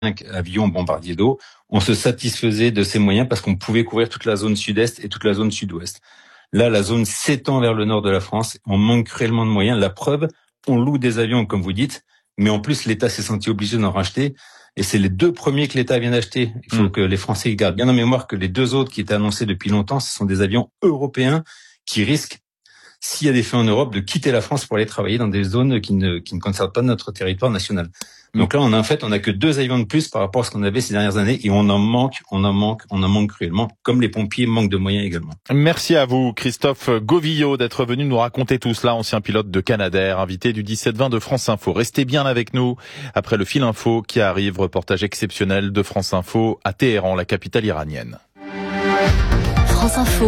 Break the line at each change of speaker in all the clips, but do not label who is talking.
avions bombardiers d'eau, on se satisfaisait de ces moyens parce qu'on pouvait couvrir toute la zone sud-est et toute la zone sud-ouest. Là, la zone s'étend vers le nord de la France. On manque cruellement de moyens. La preuve, on loue des avions, comme vous dites, mais en plus, l'État s'est senti obligé d'en racheter. Et c'est les 2 premiers que l'État vient d'acheter. Il faut que les Français gardent bien en mémoire que les 2 autres qui étaient annoncés depuis longtemps, ce sont des avions européens qui risquent, s'il y a des faits en Europe, de quitter la France pour aller travailler dans des zones qui ne concernent pas notre territoire national. Donc là, on a que 2 avions de plus par rapport à ce qu'on avait ces dernières années et on en manque cruellement, comme les pompiers manquent de moyens également.
Merci à vous, Christophe Govillot, d'être venu nous raconter tout cela, ancien pilote de Canadair, invité du 17-20 de France Info. Restez bien avec nous après le fil info qui arrive, reportage exceptionnel de France Info à Téhéran, la capitale iranienne.
France Info.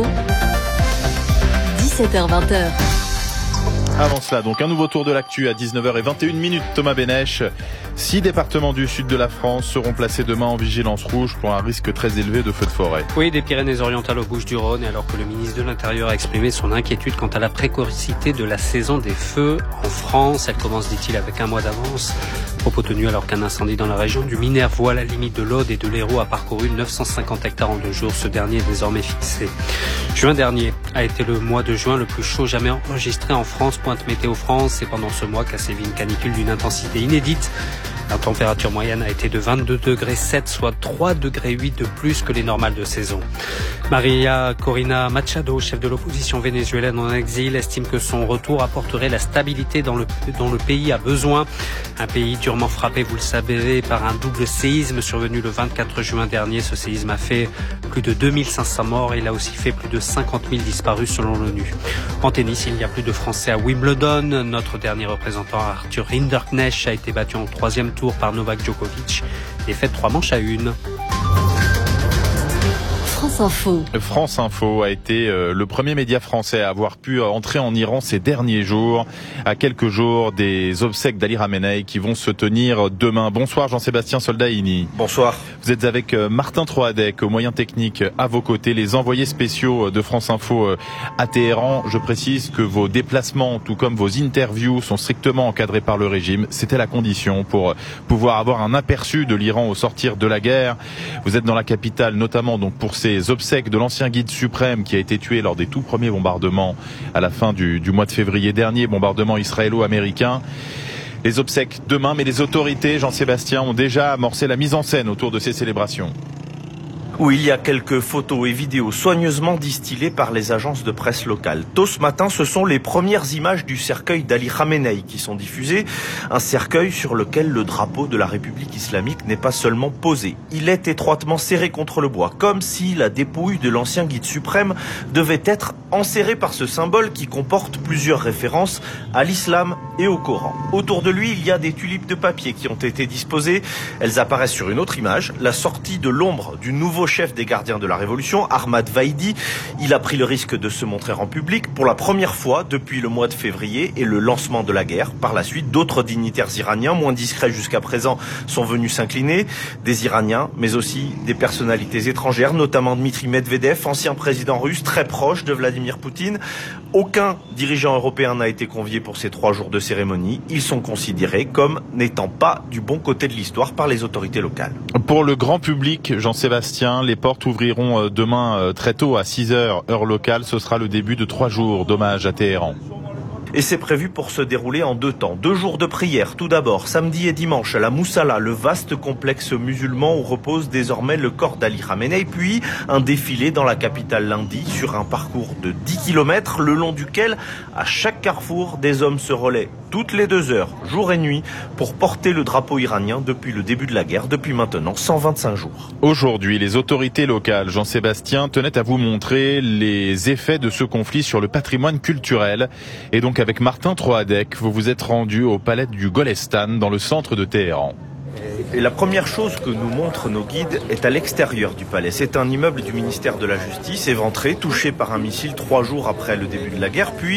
17h-20h.
Avant cela, donc, un nouveau tour de l'actu à 19h21. Thomas Bénèche. 6 départements du sud de la France seront placés demain en vigilance rouge pour un risque très élevé de feux de forêt.
Oui, des Pyrénées-Orientales aux Bouches-du-Rhône, et alors que le ministre de l'Intérieur a exprimé son inquiétude quant à la précocité de la saison des feux en France. Elle commence, dit-il, avec un mois d'avance. Propos tenu alors qu'un incendie dans la région du Minervois, à la limite de l'Aude et de l'Hérault, a parcouru 950 hectares en 2 jours. Ce dernier est désormais fixé. Juin dernier a été le mois de juin le plus chaud jamais enregistré en France, pointe Météo France. C'est pendant ce mois qu'a sévi une canicule d'une intensité inédite. La température moyenne a été de 22,7 degrés, soit 3,8 degrés de plus que les normales de saison. Maria Corina Machado, chef de l'opposition vénézuélienne en exil, estime que son retour apporterait la stabilité dont le pays a besoin. Un pays durement frappé, vous le savez, par un double séisme survenu le 24 juin dernier. Ce séisme a fait plus de 2500 morts et il a aussi fait plus de 50 000 disparus selon l'ONU. En tennis, il n'y a plus de Français à Wimbledon. Notre dernier représentant, Arthur Rinderknecht, a été battu en 3e tour par Novak Djokovic. Défaite 3-1.
France Info.
France Info a été le premier média français à avoir pu entrer en Iran ces derniers jours, à quelques jours des obsèques d'Ali Khamenei qui vont se tenir demain. Bonsoir Jean-Sébastien Soldaini.
Bonsoir.
Vous êtes avec Martin Troadec, aux moyens techniques à vos côtés, les envoyés spéciaux de France Info à Téhéran. Je précise que vos déplacements, tout comme vos interviews, sont strictement encadrés par le régime. C'était la condition pour pouvoir avoir un aperçu de l'Iran au sortir de la guerre. Vous êtes dans la capitale, notamment donc pour ces obsèques de l'ancien guide suprême qui a été tué lors des tout premiers bombardements à la fin du mois de février dernier, bombardement israélo-américain. Les obsèques demain, mais les autorités, Jean-Sébastien, ont déjà amorcé la mise en scène autour de ces célébrations.
Où il y a quelques photos et vidéos soigneusement distillées par les agences de presse locales. Tôt ce matin, ce sont les premières images du cercueil d'Ali Khamenei qui sont diffusées. Un cercueil sur lequel le drapeau de la République islamique n'est pas seulement posé. Il est étroitement serré contre le bois, comme si la dépouille de l'ancien guide suprême devait être enserrée par ce symbole qui comporte plusieurs références à l'islam et au Coran. Autour de lui, il y a des tulipes de papier qui ont été disposées. Elles apparaissent sur une autre image, la sortie de l'ombre du nouveau chef des gardiens de la Révolution, Ahmad Vaidi. Il a pris le risque de se montrer en public pour la première fois depuis le mois de février et le lancement de la guerre. Par la suite, d'autres dignitaires iraniens, moins discrets jusqu'à présent, sont venus s'incliner. Des Iraniens, mais aussi des personnalités étrangères, notamment Dmitri Medvedev, ancien président russe très proche de Vladimir Poutine. Aucun dirigeant européen n'a été convié pour ces 3 jours de cérémonie. Ils sont considérés comme n'étant pas du bon côté de l'histoire par les autorités locales.
Pour le grand public, Jean-Sébastien, les portes ouvriront demain très tôt à 6h, heure locale. Ce sera le début de 3 jours d'hommage à Téhéran.
Et c'est prévu pour se dérouler en 2 temps. 2 jours de prière, tout d'abord, samedi et dimanche, à la Moussala, le vaste complexe musulman où repose désormais le corps d'Ali Khamenei, puis un défilé dans la capitale lundi sur un parcours de 10 km, le long duquel, à chaque carrefour, des hommes se relaient toutes les 2 heures, jour et nuit, pour porter le drapeau iranien depuis le début de la guerre, depuis maintenant 125 jours.
Aujourd'hui, les autorités locales, Jean-Sébastien, tenaient à vous montrer les effets de ce conflit sur le patrimoine culturel. Et donc, avec Martin Troadec, vous vous êtes rendu au palais du Golestan, dans le centre de Téhéran.
Et la première chose que nous montrent nos guides est à l'extérieur du palais. C'est un immeuble du ministère de la Justice, éventré, touché par un missile 3 jours après le début de la guerre. Puis,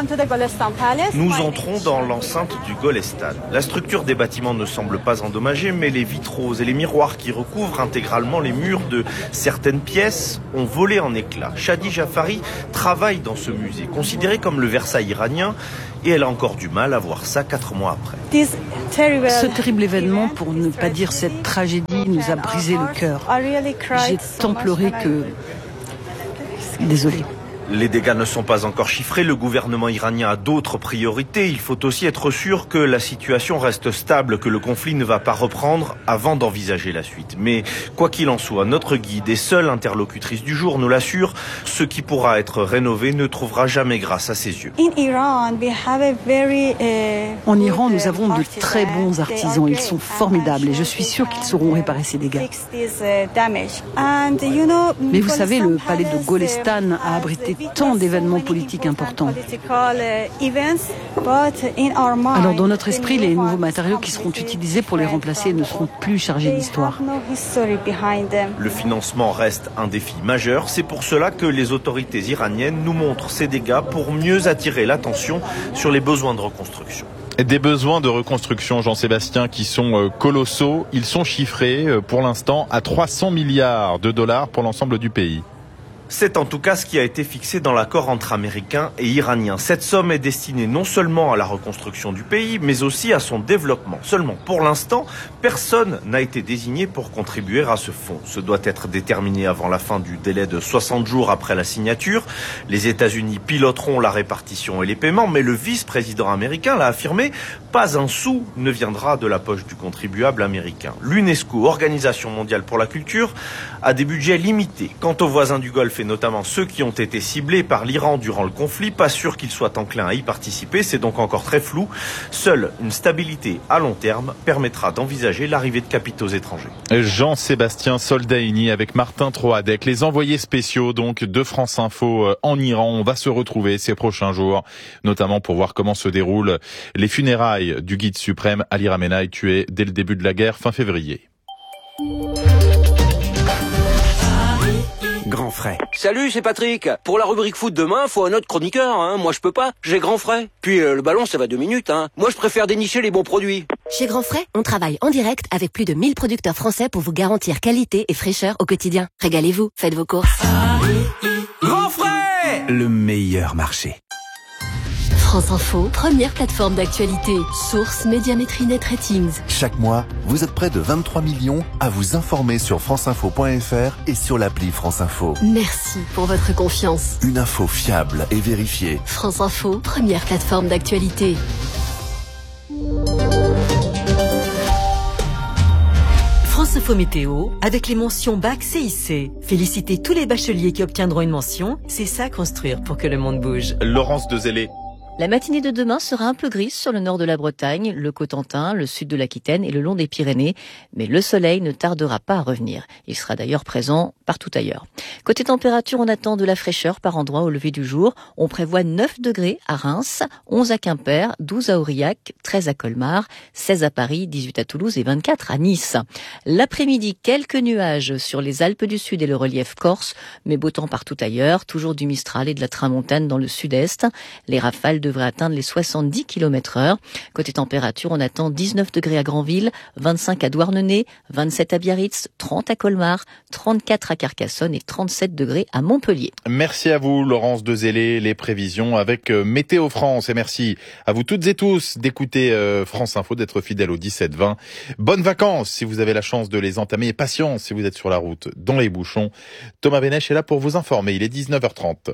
nous entrons dans l'enceinte du Golestan. La structure des bâtiments ne semble pas endommagée, mais les vitraux et les miroirs qui recouvrent intégralement les murs de certaines pièces ont volé en éclats. Shadi Jafari travaille dans ce musée, considéré comme le Versailles iranien, et elle a encore du mal à voir ça 4 mois après.
Ce terrible événement pour nous ne pas dire cette tragédie nous a brisé le cœur. J'ai tant pleuré que... Désolée.
Les dégâts ne sont pas encore chiffrés. Le gouvernement iranien a d'autres priorités. Il faut aussi être sûr que la situation reste stable, que le conflit ne va pas reprendre avant d'envisager la suite. Mais quoi qu'il en soit, notre guide et seule interlocutrice du jour nous l'assure, ce qui pourra être rénové ne trouvera jamais grâce à ses yeux.
En Iran, nous avons de très bons artisans. Ils sont formidables et je suis sûre qu'ils sauront réparer ces dégâts. Mais vous savez, le palais de Golestan a abrité tant d'événements politiques importants. Alors dans notre esprit, les nouveaux matériaux qui seront utilisés pour les remplacer ne seront plus chargés d'histoire.
Le financement reste un défi majeur. C'est pour cela que les autorités iraniennes nous montrent ces dégâts pour mieux attirer l'attention sur les besoins de reconstruction.
Des besoins de reconstruction, Jean-Sébastien, qui sont colossaux. Ils sont chiffrés pour l'instant à 300 milliards de dollars pour l'ensemble du pays.
C'est en tout cas ce qui a été fixé dans l'accord entre Américains et Iraniens. Cette somme est destinée non seulement à la reconstruction du pays, mais aussi à son développement. Seulement, pour l'instant, personne n'a été désigné pour contribuer à ce fonds. Ce doit être déterminé avant la fin du délai de 60 jours après la signature. Les États-Unis piloteront la répartition et les paiements, mais le vice-président américain l'a affirmé, pas un sou ne viendra de la poche du contribuable américain. L'UNESCO, Organisation mondiale pour la culture, a des budgets limités. Quant aux voisins du Golfe, et notamment ceux qui ont été ciblés par l'Iran durant le conflit, pas sûr qu'ils soient enclins à y participer, c'est donc encore très flou. Seule une stabilité à long terme permettra d'envisager l'arrivée de capitaux étrangers.
Jean-Sébastien Soldaini avec Martin Troadec, les envoyés spéciaux donc de France Info en Iran. On va se retrouver ces prochains jours, notamment pour voir comment se déroulent les funérailles du guide suprême Ali Khamenei, tué dès le début de la guerre fin février.
Grand frais. Salut, c'est Patrick. Pour la rubrique foot demain, faut un autre chroniqueur, hein. Moi, je peux pas. J'ai Grand frais. Puis le ballon, ça va 2 minutes, hein. Moi, je préfère dénicher les bons produits.
Chez Grand Frais, on travaille en direct avec plus de 1000 producteurs français pour vous garantir qualité et fraîcheur au quotidien. Régalez-vous, faites vos courses.
Grand frais! Le meilleur marché.
France Info, première plateforme d'actualité. Source Médiamétrie Net Ratings.
Chaque mois, vous êtes près de 23 millions à vous informer sur franceinfo.fr et sur l'appli France Info.
Merci pour votre confiance.
Une info fiable et vérifiée.
France Info, première plateforme d'actualité.
France Info Météo, avec les mentions BAC CIC. Félicitez tous les bacheliers qui obtiendront une mention. C'est ça construire pour que le monde bouge.
Laurence Dezellé.
La matinée de demain sera un peu grise sur le nord de la Bretagne, le Cotentin, le sud de l'Aquitaine et le long des Pyrénées, mais le soleil ne tardera pas à revenir. Il sera d'ailleurs présent partout ailleurs. Côté température, on attend de la fraîcheur par endroits au lever du jour. On prévoit 9 degrés à Reims, 11 à Quimper, 12 à Aurillac, 13 à Colmar, 16 à Paris, 18 à Toulouse et 24 à Nice. L'après-midi, quelques nuages sur les Alpes du Sud et le relief corse, mais beau temps partout ailleurs, toujours du Mistral et de la Tramontane dans le sud-est. Les rafales devrait atteindre les 70 km/h. Côté température, on attend 19 degrés à Granville, 25 à Douarnenez, 27 à Biarritz, 30 à Colmar, 34 à Carcassonne et 37 degrés à Montpellier.
Merci à vous, Laurence Dezellé, les prévisions avec Météo France. Et merci à vous toutes et tous d'écouter France Info, d'être fidèles au 17-20. Bonnes vacances si vous avez la chance de les entamer et patience si vous êtes sur la route dans les bouchons. Thomas Benech est là pour vous informer. Il est 19h30.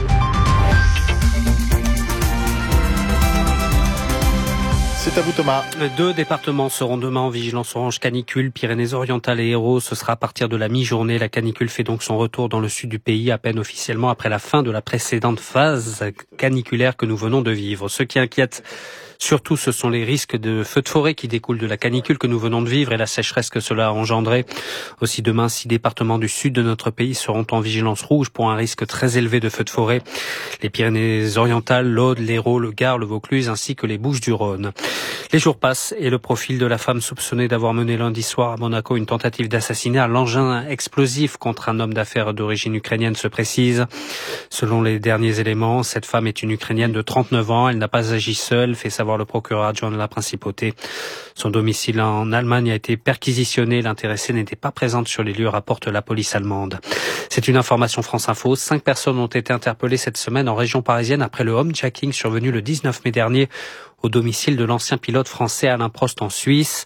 C'est à vous Thomas.
2 départements seront demain en vigilance orange canicule, Pyrénées-Orientales et Hérault. Ce sera à partir de la mi-journée. La canicule fait donc son retour dans le sud du pays, à peine officiellement après la fin de la précédente phase caniculaire que nous venons de vivre. Ce qui inquiète surtout, ce sont les risques de feux de forêt qui découlent de la canicule que nous venons de vivre et la sécheresse que cela a engendré. Aussi demain, 6 départements du sud de notre pays seront en vigilance rouge pour un risque très élevé de feux de forêt. Les Pyrénées-Orientales, l'Aude, l'Hérault, le Gard, le Vaucluse ainsi que les Bouches-du-Rhône. Les jours passent et le profil de la femme soupçonnée d'avoir mené lundi soir à Monaco une tentative d'assassinat à l'engin explosif contre un homme d'affaires d'origine ukrainienne se précise. Selon les derniers éléments, cette femme est une Ukrainienne de 39 ans. Elle n'a pas agi seule, fait savoir le procureur adjoint de la Principauté. Son domicile en Allemagne a été perquisitionné. L'intéressée n'était pas présente sur les lieux, rapporte la police allemande. C'est une information France Info. 5 personnes ont été interpellées cette semaine en région parisienne après le homejacking survenu le 19 mai dernier au domicile de l'ancien pilote français Alain Prost en Suisse.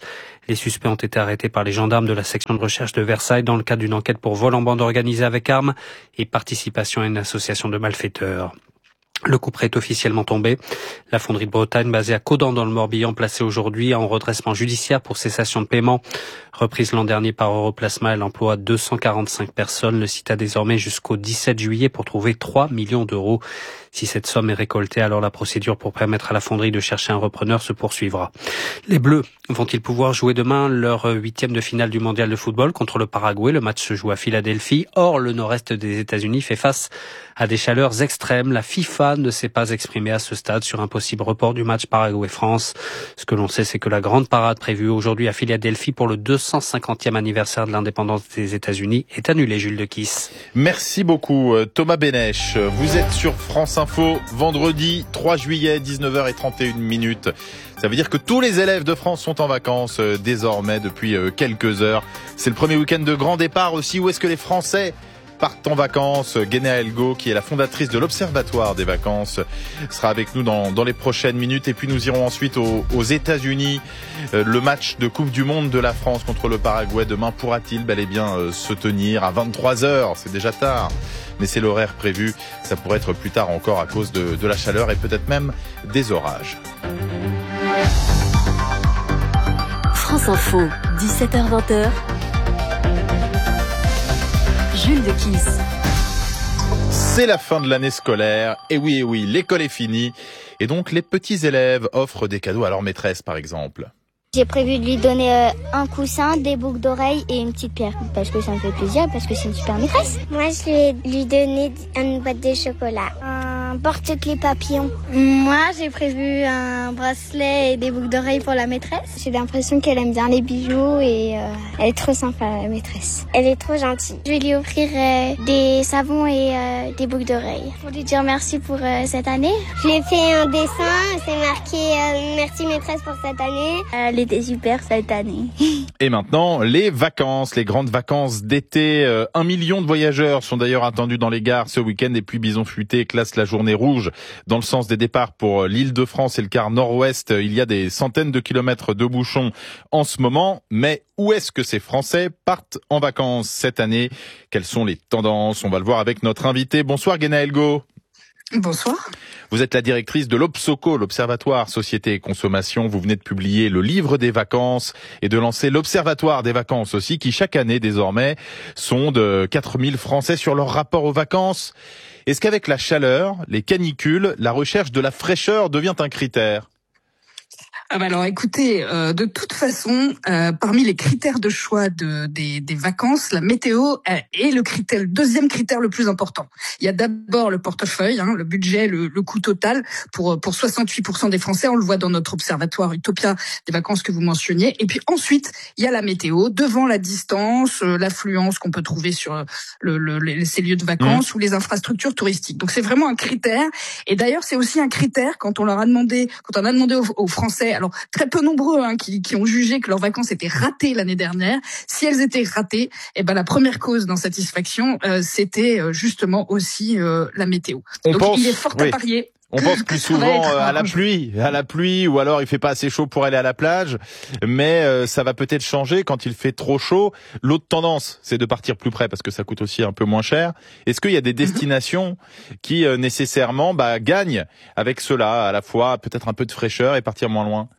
Les suspects ont été arrêtés par les gendarmes de la section de recherche de Versailles dans le cadre d'une enquête pour vol en bande organisée avec armes et participation à une association de malfaiteurs. Le couperet est officiellement tombé. La fonderie de Bretagne, basée à Caudan dans le Morbihan, placée aujourd'hui en redressement judiciaire pour cessation de paiement. Reprise l'an dernier par Europlasma, elle emploie 245 personnes. Le site a désormais jusqu'au 17 juillet pour trouver 3 millions d'euros. Si cette somme est récoltée, alors la procédure pour permettre à la fonderie de chercher un repreneur se poursuivra. Les Bleus vont-ils pouvoir jouer demain leur 8e de finale du mondial de football contre le Paraguay? Le match se joue à Philadelphie. Or, le nord-est des États-Unis fait face à des chaleurs extrêmes. La FIFA ne s'est pas exprimée à ce stade sur un possible report du match Paraguay-France. Ce que l'on sait, c'est que la grande parade prévue aujourd'hui à Philadelphie pour le 250e anniversaire de l'indépendance des États-Unis est annulée. Jules de Kiss.
Merci beaucoup Thomas Bénèche. Vous êtes sur France Info, vendredi 3 juillet, 19h31. Ça veut dire que tous les élèves de France sont en vacances désormais depuis quelques heures. C'est le premier week-end de grand départ aussi. Où est-ce que les Français partent en vacances? Guénéa Elgo, qui est la fondatrice de l'Observatoire des vacances, sera avec nous dans les prochaines minutes. Et puis nous irons ensuite aux États-Unis. Le match de Coupe du Monde de la France contre le Paraguay demain pourra-t-il bel et bien se tenir à 23h? C'est déjà tard, mais c'est l'horaire prévu. Ça pourrait être plus tard encore à cause de la chaleur et peut-être même des orages.
France Info, 17h-20h. Jules de Kiss.
C'est la fin de l'année scolaire. Et oui, l'école est finie. Et donc, les petits élèves offrent des cadeaux à leur maîtresse, par exemple.
J'ai prévu de lui donner un coussin, des boucles d'oreilles et une petite pierre. Parce que ça me fait plaisir, parce que c'est une super maîtresse. Moi, je vais lui donner une boîte de chocolat. Un porte-clés papillon. Moi, j'ai prévu un bracelet et des boucles d'oreilles pour la maîtresse. J'ai l'impression qu'elle aime bien les bijoux et elle est trop sympa, la maîtresse. Elle est trop gentille. Je vais lui offrir des savons et des boucles d'oreilles pour lui dire merci pour cette année. Je lui ai fait un dessin, c'est marqué merci maîtresse pour cette année. Elle était super cette année.
Et maintenant, les vacances, les grandes vacances d'été. 1 million de voyageurs sont d'ailleurs attendus dans les gares ce week-end. Et puis Bison Futé classe la journée rouge dans le sens des départs pour l'Île-de-France et le quart nord-ouest. Il y a des centaines de kilomètres de bouchons en ce moment. Mais où est-ce que ces Français partent en vacances cette année? Quelles sont les tendances? On va le voir avec notre invité. Bonsoir Guénéa Elgo.
Bonsoir.
Vous êtes la directrice de l'Obsoco, l'Observatoire Société et Consommation. Vous venez de publier le livre des vacances et de lancer l'Observatoire des vacances aussi, qui chaque année désormais sonde 4000 Français sur leur rapport aux vacances. Est-ce qu'avec la chaleur, les canicules, la recherche de la fraîcheur devient un critère?
Alors écoutez, de toute façon, parmi les critères de choix des vacances, la météo est le deuxième critère le plus important. Il y a d'abord le portefeuille, le budget, le coût total pour 68% des Français. On le voit dans notre observatoire Utopia des vacances que vous mentionniez. Et puis ensuite, il y a la météo, devant la distance, l'affluence qu'on peut trouver sur ces lieux de vacances ou les infrastructures touristiques. Donc c'est vraiment un critère. Et d'ailleurs, c'est aussi un critère quand on a demandé aux Français, alors très peu nombreux qui ont jugé que leurs vacances étaient ratées l'année dernière. Si elles étaient ratées, la première cause d'insatisfaction, c'était justement aussi la météo. Il est fort à parier.
On pense plus souvent à la pluie, ou alors il fait pas assez chaud pour aller à la plage, mais ça va peut-être changer quand il fait trop chaud. L'autre tendance, c'est de partir plus près parce que ça coûte aussi un peu moins cher. Est-ce qu'il y a des destinations qui nécessairement gagnent avec cela, à la fois peut-être un peu de fraîcheur et partir moins loin?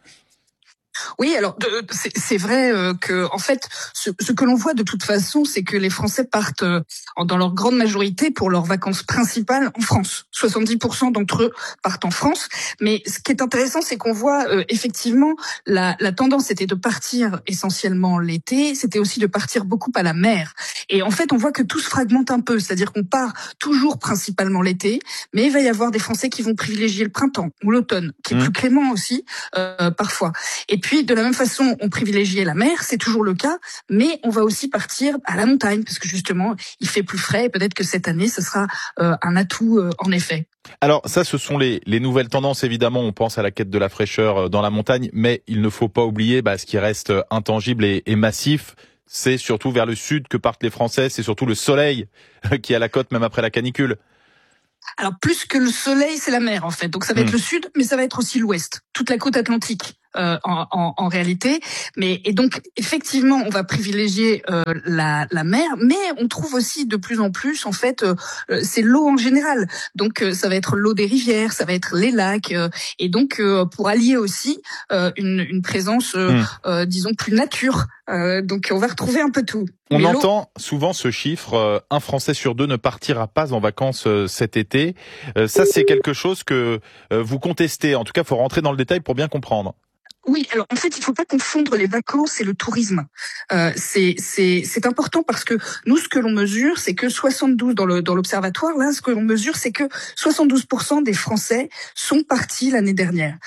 Oui, alors c'est vrai que en fait, ce que l'on voit de toute façon, c'est que les Français partent dans leur grande majorité pour leurs vacances principales en France. 70% d'entre eux partent en France. Mais ce qui est intéressant, c'est qu'on voit effectivement la tendance était de partir essentiellement l'été, c'était aussi de partir beaucoup à la mer. Et en fait, on voit que tout se fragmente un peu, c'est-à-dire qu'on part toujours principalement l'été, mais il va y avoir des Français qui vont privilégier le printemps ou l'automne, qui est plus clément aussi parfois. Et puis, de la même façon, on privilégiait la mer, c'est toujours le cas, mais on va aussi partir à la montagne, parce que justement, il fait plus frais, et peut-être que cette année, ce sera un atout en effet.
Alors ça, ce sont les nouvelles tendances, évidemment, on pense à la quête de la fraîcheur dans la montagne, mais il ne faut pas oublier ce qui reste intangible et massif. C'est surtout vers le sud que partent les Français, c'est surtout le soleil qui est à la côte, même après la canicule.
Alors plus que le soleil, c'est la mer en fait. Donc ça va être le sud, mais ça va être aussi l'ouest. toute la côte atlantique. En réalité, et donc effectivement on va privilégier la mer, mais on trouve aussi de plus en plus en fait c'est l'eau en général, donc ça va être l'eau des rivières, ça va être les lacs, et donc pour allier aussi une présence disons plus nature, donc on va retrouver un peu tout.
On entend souvent ce chiffre, un Français sur deux ne partira pas en vacances cet été. Ça c'est quelque chose que vous contestez, en tout cas il faut rentrer dans le détail pour bien comprendre.
Oui, alors en fait, il faut pas confondre les vacances et le tourisme. C'est important parce que nous, ce que l'on mesure, c'est que 72 dans l'observatoire, là, ce que l'on mesure, c'est que 72% des Français sont partis l'année dernière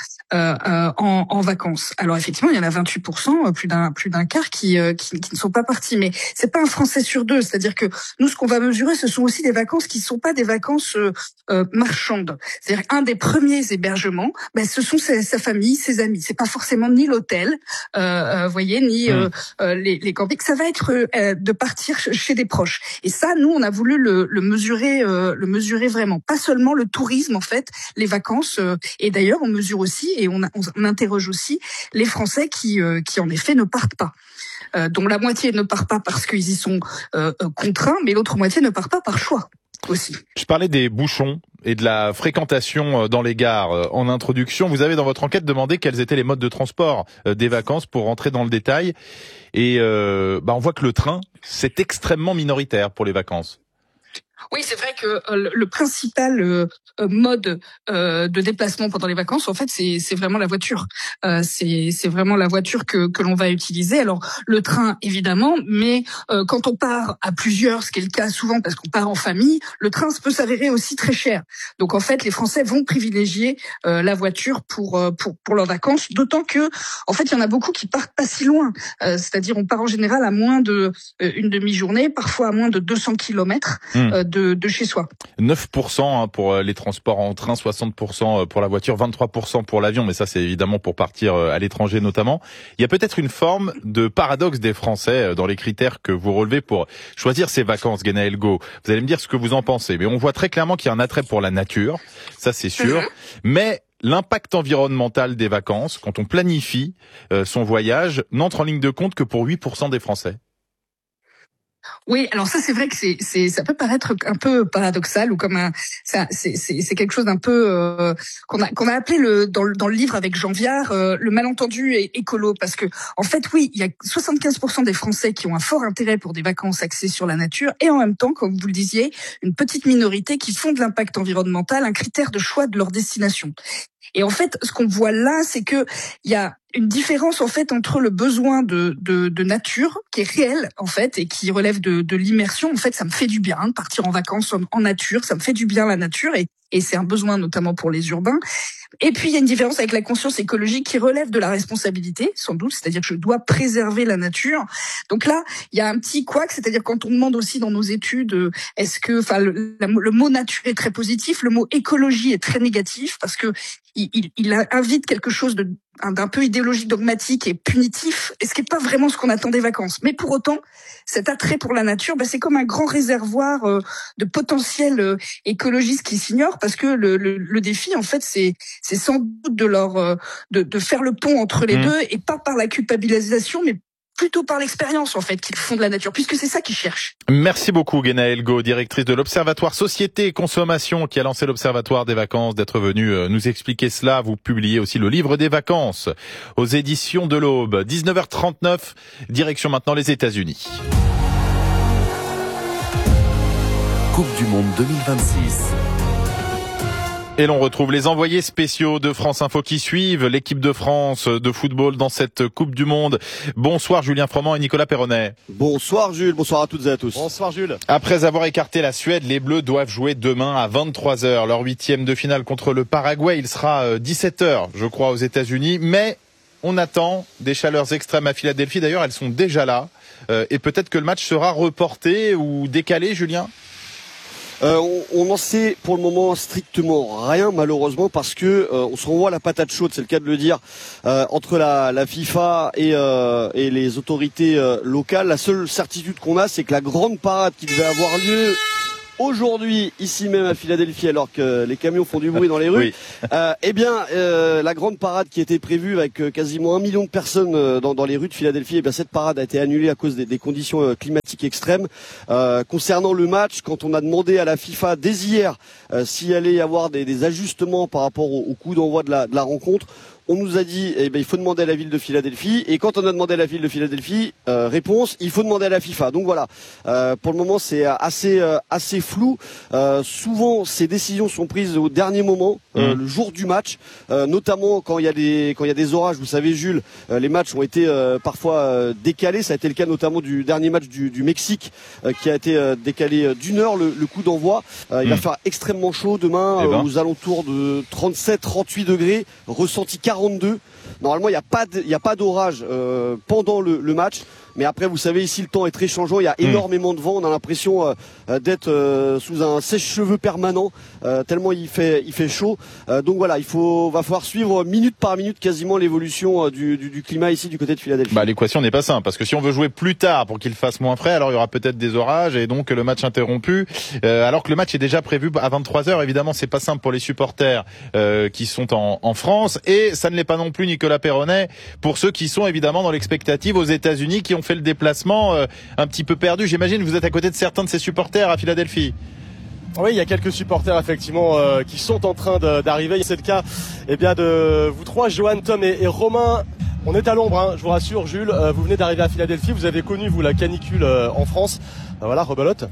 en vacances. Alors effectivement, il y en a 28%, plus d'un quart qui ne sont pas partis, mais c'est pas un Français sur deux. C'est-à-dire que nous, ce qu'on va mesurer, ce sont aussi des vacances qui sont pas des vacances marchandes. C'est-à-dire un des premiers hébergements, ce sont sa famille, ses amis. C'est pas forcément ni l'hôtel, voyez, ni les campings. Ça va être de partir chez des proches. Et ça, nous, on a voulu le mesurer vraiment. Pas seulement le tourisme, en fait, les vacances. Et d'ailleurs, on mesure aussi et on interroge aussi les Français qui en effet ne partent pas. Dont la moitié ne part pas parce qu'ils y sont contraints, mais l'autre moitié ne part pas par choix aussi.
Je parlais des bouchons et de la fréquentation dans les gares. En introduction, vous avez dans votre enquête demandé quels étaient les modes de transport des vacances pour rentrer dans le détail. Et on voit que le train, c'est extrêmement minoritaire pour les vacances.
Oui, c'est vrai que le principal mode de déplacement pendant les vacances, en fait, c'est vraiment la voiture. C'est vraiment la voiture que l'on va utiliser. Alors, le train, évidemment, mais quand on part à plusieurs, ce qui est le cas souvent parce qu'on part en famille, le train peut s'avérer aussi très cher. Donc, en fait, les Français vont privilégier la voiture pour leurs vacances, d'autant que, en fait, il y en a beaucoup qui partent pas si loin. C'est-à-dire, on part en général à moins de une demi-journée, parfois à moins de 200 kilomètres de chez soi.
9% pour les transports en train, 60% pour la voiture, 23% pour l'avion, mais ça c'est évidemment pour partir à l'étranger notamment. Il y a peut-être une forme de paradoxe des Français dans les critères que vous relevez pour choisir ces vacances, Guénaël Gaud. Vous allez me dire ce que vous en pensez, mais on voit très clairement qu'il y a un attrait pour la nature, ça c'est sûr, mais l'impact environnemental des vacances, quand on planifie son voyage, n'entre en ligne de compte que pour 8% des Français.
Oui, alors ça c'est vrai que ça peut paraître un peu paradoxal ou comme c'est quelque chose d'un peu qu'on a appelé dans le livre avec Jean Viard le malentendu écolo, parce que en fait oui, il y a 75% des Français qui ont un fort intérêt pour des vacances axées sur la nature et en même temps, comme vous le disiez, une petite minorité qui font de l'impact environnemental un critère de choix de leur destination. Et en fait, ce qu'on voit là, c'est que il y a une différence en fait entre le besoin de nature qui est réel en fait et qui relève de l'immersion. En fait, ça me fait du bien de partir en vacances en nature, ça me fait du bien la nature et c'est un besoin notamment pour les urbains. Et puis il y a une différence avec la conscience écologique qui relève de la responsabilité, sans doute, c'est-à-dire que je dois préserver la nature. Donc là, il y a un petit couac, c'est-à-dire quand on demande aussi dans nos études, est-ce que, le mot nature est très positif, le mot écologie est très négatif parce que il invite quelque chose d'un peu idéologique, dogmatique et punitif, et ce qui n'est pas vraiment ce qu'on attend des vacances. Mais pour autant, cet attrait pour la nature, c'est comme un grand réservoir de potentiel écologiste qui s'ignore, parce que le défi, en fait, c'est sans doute de faire le pont entre les deux, et pas par la culpabilisation, mais plutôt par l'expérience en fait qu'ils font de la nature, puisque c'est ça qu'ils cherchent.
Merci beaucoup Guénaël Gaud, directrice de l'Observatoire Société et Consommation qui a lancé l'Observatoire des vacances, d'être venue nous expliquer cela. Vous publiez aussi le livre des vacances aux éditions de l'Aube. 19h39, direction maintenant les États-Unis.
Coupe du Monde 2026.
Et l'on retrouve les envoyés spéciaux de France Info qui suivent l'équipe de France de football dans cette Coupe du Monde. Bonsoir Julien Froment et Nicolas Perronnet.
Bonsoir Jules, bonsoir à toutes et à tous.
Bonsoir Jules. Après avoir écarté la Suède, les Bleus doivent jouer demain à 23h. Leur 8e de finale contre le Paraguay, il sera 17h, je crois, aux États-Unis. Mais on attend des chaleurs extrêmes à Philadelphie. D'ailleurs, elles sont déjà là. Et peut-être que le match sera reporté ou décalé, Julien ?
On n'en sait pour le moment strictement rien, malheureusement, parce que on se renvoie à la patate chaude, c'est le cas de le dire, entre la FIFA et les autorités locales. La seule certitude qu'on a, c'est que la grande parade qui devait avoir lieu aujourd'hui, ici même à Philadelphie, alors que les camions font du bruit dans les rues, la grande parade qui était prévue avec quasiment 1 million de personnes dans les rues de Philadelphie, cette parade a été annulée à cause des conditions climatiques extrêmes. Concernant le match, quand on a demandé à la FIFA dès hier s'il allait y avoir des ajustements par rapport au coup d'envoi de la rencontre, on nous a dit il faut demander à la ville de Philadelphie, et quand on a demandé à la ville de Philadelphie, réponse, il faut demander à la FIFA. Donc voilà, pour le moment c'est assez flou. Souvent ces décisions sont prises au dernier moment, le jour du match, notamment quand il y a des orages. Vous savez Jules, les matchs ont été parfois décalés. Ça a été le cas notamment du dernier match du Mexique qui a été décalé d'1 heure le coup d'envoi. Il va faire extrêmement chaud demain, aux alentours de 37-38 degrés, ressenti 42. Normalement, il n'y a pas d'orage pendant le match. Mais après, vous savez, ici, le temps est très changeant. Il y a énormément de vent. On a l'impression d'être sous un sèche-cheveux permanent, tellement il fait chaud. Donc voilà, va falloir suivre minute par minute quasiment l'évolution du climat ici du côté de Philadelphie.
L'équation n'est pas simple, parce que si on veut jouer plus tard pour qu'il fasse moins frais, alors il y aura peut-être des orages et donc le match interrompu. Alors que le match est déjà prévu à 23h. Évidemment, c'est pas simple pour les supporters qui sont en France, et ça ne l'est pas non plus, Nicolas Perronnet, pour ceux qui sont évidemment dans l'expectative aux États-Unis, qui ont fait le déplacement un petit peu perdu. J'imagine vous êtes à côté de certains de ces supporters à Philadelphie.
Oui, il y a quelques supporters effectivement qui sont en train d'arriver. C'est le cas de vous trois, Johan, Tom et Romain. On est à l'ombre, je vous rassure Jules, vous venez d'arriver à Philadelphie, vous avez connu vous la canicule en France. Voilà, rebelote.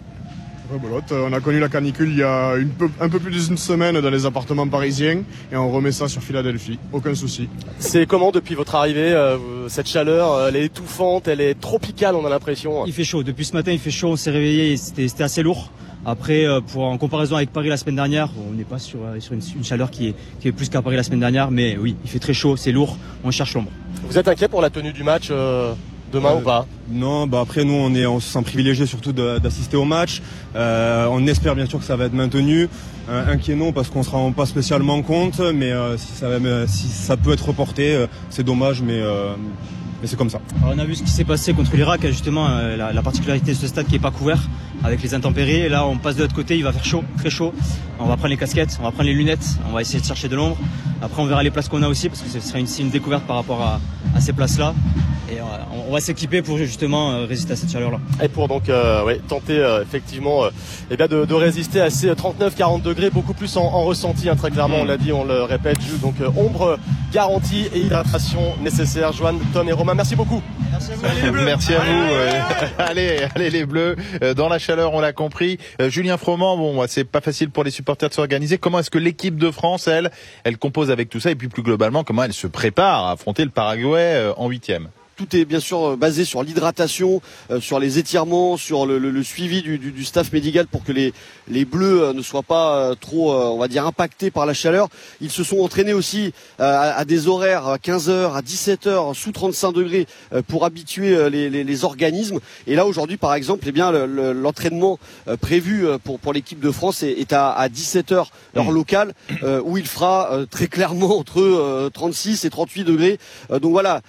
On a connu la canicule il y a un peu plus d'une semaine dans les appartements parisiens, et on remet ça sur Philadelphie, aucun souci.
C'est comment depuis votre arrivée, cette chaleur, elle est étouffante, elle est tropicale, on a l'impression.
Il fait chaud, depuis ce matin il fait chaud, on s'est réveillé, c'était assez lourd. Après, en comparaison avec Paris la semaine dernière, on n'est pas sur une chaleur qui est plus qu'à Paris la semaine dernière, mais oui, il fait très chaud, c'est lourd, on cherche l'ombre.
Vous êtes inquiet pour la tenue du match demain ou pas?
Non, après nous on se sent privilégié surtout d'assister au match. On espère bien sûr que ça va être maintenu. Inquiet non, parce qu'on se rend pas spécialement compte, mais si ça peut être reporté, c'est dommage, mais c'est comme ça.
Alors, on a vu ce qui s'est passé contre l'Irak, justement la particularité de ce stade qui est pas couvert avec les intempéries, et là on passe de l'autre côté, il va faire chaud, très chaud. On va prendre les casquettes, on va prendre les lunettes, on va essayer de chercher de l'ombre. Après on verra les places qu'on a aussi, parce que ce sera une découverte par rapport à ces places-là. Et on va s'équiper pour justement résister à cette chaleur-là.
Et pour donc tenter effectivement de résister à ces 39-40 degrés, beaucoup plus en ressenti, très clairement, on l'a dit, on le répète, Jules. Donc ombre garantie et hydratation nécessaire. Johan, Tom et Romain, merci beaucoup.
Merci à vous. Allez les Bleus. Dans la chaleur, on l'a compris. Julien Froment, c'est pas facile pour les supporters de s'organiser. Comment est-ce que l'équipe de France, elle compose avec tout ça, et puis plus globalement, comment elle se prépare à affronter le Paraguay en 8e?
Tout est bien sûr basé sur l'hydratation, sur les étirements, sur le suivi du staff médical pour que les Bleus ne soient pas trop, on va dire, impactés par la chaleur. Ils se sont entraînés aussi à des horaires à 15h, à 17h, sous 35 degrés pour habituer les organismes. Et là aujourd'hui, par exemple, l'entraînement prévu pour l'équipe de France est à 17h heure locale, où il fera très clairement entre 36 et 38 degrés. Donc voilà,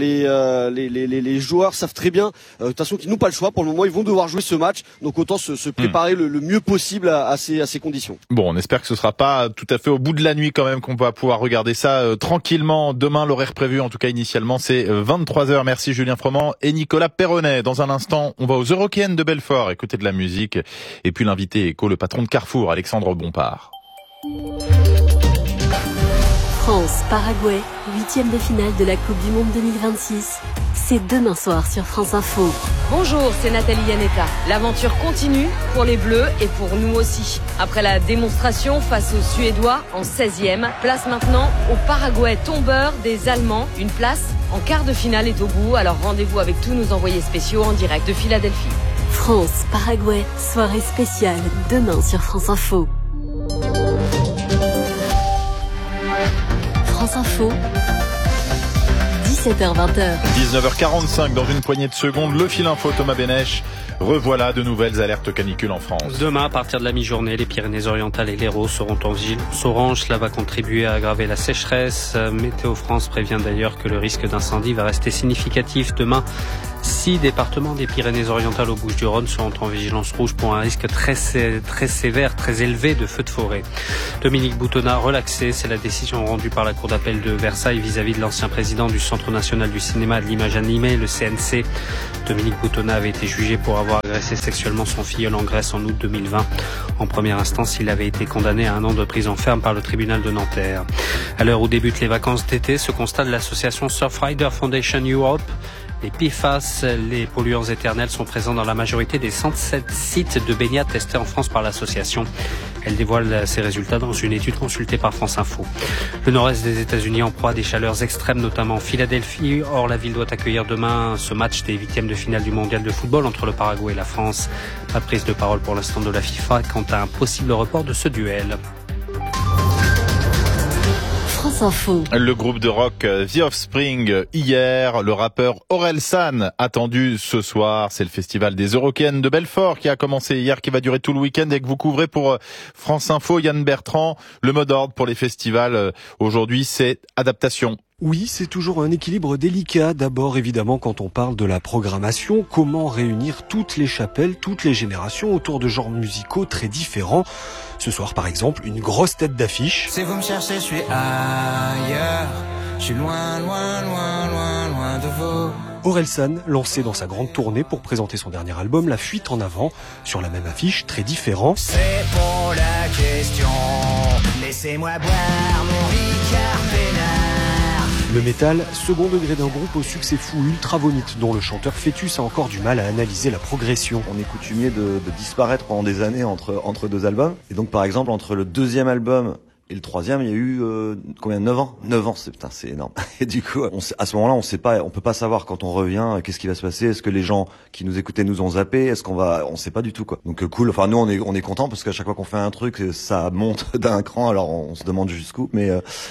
les joueurs savent très bien, de toute façon, qu'ils n'ont pas le choix. Pour le moment, ils vont devoir jouer ce match, donc autant se préparer le mieux possible à ces conditions.
Bon, on espère que ce sera pas tout à fait au bout de la nuit quand même qu'on va pouvoir regarder ça tranquillement. Demain, l'horaire prévu, en tout cas initialement, c'est 23h. Merci Julien Froment et Nicolas Perronnet. Dans un instant, on va aux Eurockéennes de Belfort, écouter de la musique, et puis l'invité éco, le patron de Carrefour, Alexandre Bompard.
France-Paraguay, 8e de finale de la Coupe du Monde 2026. C'est demain soir sur France Info.
Bonjour, c'est Nathalie Yanetta. L'aventure continue pour les Bleus et pour nous aussi. Après la démonstration face aux Suédois en 16e, place maintenant au Paraguay tombeur des Allemands. Une place en quart de finale est au bout, alors rendez-vous avec tous nos envoyés spéciaux en direct de Philadelphie.
France-Paraguay, soirée spéciale demain sur France Info. France Info, 17h-20h.
19h45, dans une poignée de secondes, le fil info Thomas Bénèche. Revoilà de nouvelles alertes canicules en France.
Demain, à partir de la mi-journée, les Pyrénées-Orientales et l'Hérault seront en vigilance orange. Cela va contribuer à aggraver la sécheresse. Météo France prévient d'ailleurs que le risque d'incendie va rester significatif demain 6 départements des Pyrénées-Orientales aux Bouches-du-Rhône sont en vigilance rouge pour un risque très sévère, très élevé de feux de forêt. Dominique Boutonnat relaxé, c'est la décision rendue par la Cour d'appel de Versailles vis-à-vis de l'ancien président du Centre national du cinéma et de l'image animée, le CNC. Dominique Boutonnat avait été jugé pour avoir agressé sexuellement son filleul en Grèce en août 2020. En première instance, il avait été condamné à 1 an de prison ferme par le tribunal de Nanterre. À l'heure où débutent les vacances d'été, ce constat de l'association Surfrider Foundation Europe. Les PFAS, les polluants éternels, sont présents dans la majorité des 107 sites de baignade testés en France par l'association. Elle dévoile ses résultats dans une étude consultée par France Info. Le nord-est des États-Unis en proie à des chaleurs extrêmes, notamment Philadelphie. Or, la ville doit accueillir demain ce match des 8e de finale du mondial de football entre le Paraguay et la France. Pas de prise de parole pour l'instant de la FIFA quant à un possible report de ce duel.
France Info.
Le groupe de rock The Offspring, hier, le rappeur Orelsan, attendu ce soir. C'est le festival des Eurokéennes de Belfort qui a commencé hier, qui va durer tout le week-end et que vous couvrez pour France Info. Yann Bertrand, le mot d'ordre pour les festivals aujourd'hui, c'est adaptation.
Oui, c'est toujours un équilibre délicat. D'abord, évidemment, quand on parle de la programmation, comment réunir toutes les chapelles, toutes les générations autour de genres musicaux très différents. Ce soir, par exemple, une grosse tête d'affiche.
Si vous me cherchez, je suis ailleurs. Je suis loin, loin, loin, loin, loin de vous.
Orelsan, lancé dans sa grande tournée pour présenter son dernier album, La Fuite en Avant, sur la même affiche, très différent.
C'est pour la question, laissez-moi boire mon Ricard Pénard.
Le métal, second degré d'un groupe au succès fou, Ultravomite, dont le chanteur Fœtus a encore du mal à analyser la progression.
On est coutumier de disparaître pendant des années entre 2 albums. Et donc par exemple, entre le 2e album et le 3e, il y a eu 9 ans. 9 ans, c'est énorme. Et du coup, à ce moment-là, on peut pas savoir quand on revient qu'est-ce qui va se passer. Est-ce que les gens qui nous écoutaient nous ont zappé? On sait pas du tout quoi. Donc cool. Enfin nous on est content parce qu'à chaque fois qu'on fait un truc, ça monte d'un cran. Alors on se demande jusqu'où, mais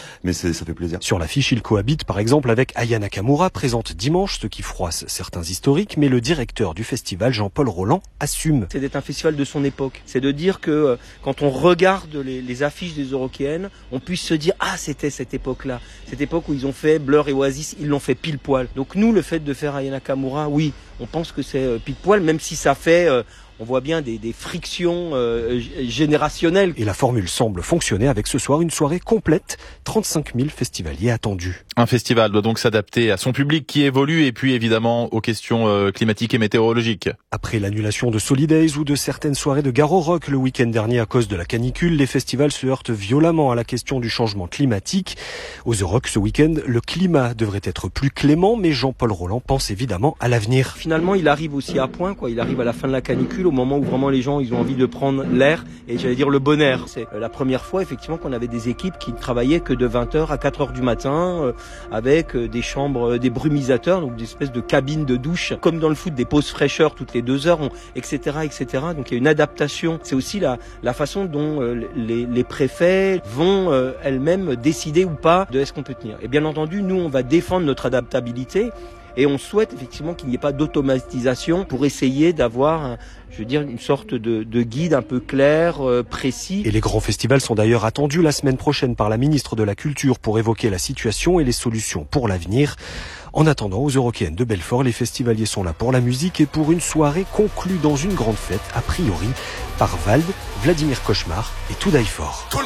ça fait plaisir.
Sur l'affiche, il cohabite par exemple avec Aya Nakamura, présente dimanche, ce qui froisse certains historiques, mais le directeur du festival, Jean-Paul Roland, assume.
C'est d'être un festival de son époque. C'est de dire que quand on regarde les affiches des Eurokéennes, on puisse se dire c'était cette époque-là, cette époque où ils ont fait Blur et Oasis, ils l'ont fait pile poil. Donc nous, le fait de faire Aya Nakamura, oui, on pense que c'est pile poil, même si ça fait on voit bien des frictions générationnelles.
Et la formule semble fonctionner avec ce soir une soirée complète, 35 000 festivaliers attendus.
Un festival doit donc s'adapter à son public qui évolue et puis évidemment aux questions climatiques et météorologiques.
Après l'annulation de Solidays ou de certaines soirées de Garo Rock le week-end dernier à cause de la canicule, les festivals se heurtent violemment à la question du changement climatique. Aux Euroc ce week-end, le climat devrait être plus clément, mais Jean-Paul Roland pense évidemment à l'avenir.
Finalement, il arrive aussi à point, il arrive à la fin de la canicule, au moment où vraiment les gens ils ont envie de prendre l'air et j'allais dire le bon air. C'est la première fois effectivement qu'on avait des équipes qui ne travaillaient que de 20h à 4h du matin avec des chambres, des brumisateurs, donc des espèces de cabines de douche, comme dans le foot, des pauses fraîcheur toutes les 2 heures, etc. Donc il y a une adaptation. C'est aussi la façon dont les préfets vont elles-mêmes décider ou pas de est-ce qu'on peut tenir. Et bien entendu, nous on va défendre notre adaptabilité. Et on souhaite effectivement qu'il n'y ait pas d'automatisation pour essayer d'avoir, une sorte de guide un peu clair, précis.
Et les grands festivals sont d'ailleurs attendus la semaine prochaine par la ministre de la Culture pour évoquer la situation et les solutions pour l'avenir. En attendant, aux Eurokéennes de Belfort, les festivaliers sont là pour la musique et pour une soirée conclue dans une grande fête, a priori, par Vald, Vladimir Cauchemar et Toudaïfort.